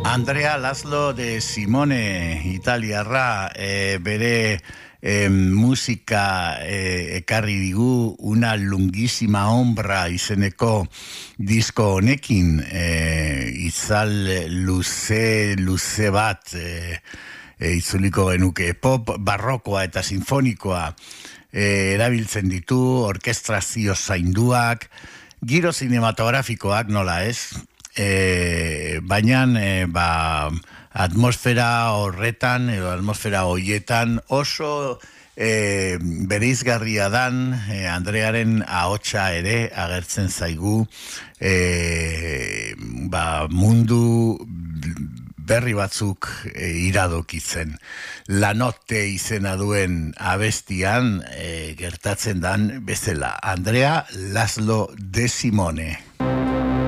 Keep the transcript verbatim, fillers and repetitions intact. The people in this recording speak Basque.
Andrea Laszlo de Simone, italiarra, e, bere e, musika e, ekarri digu una lunguísima ombra izeneko disko honekin, e, izal luze, luze bat e, e, itzuliko genuke pop, barrokoa eta sinfonikoa e, erabiltzen ditu, orkestrazio zainduak, giro cinematografikoak nola ez, E, baina e, ba, atmosfera horretan edo atmosfera hoietan oso e, bereizgarria dan e, Andrearen ahotsa ere agertzen zaigu e, ba, mundu berri batzuk e, iradokitzen. La Notte izena duen abestian e, gertatzen dan bezala. Andrea Laszlo de Simone.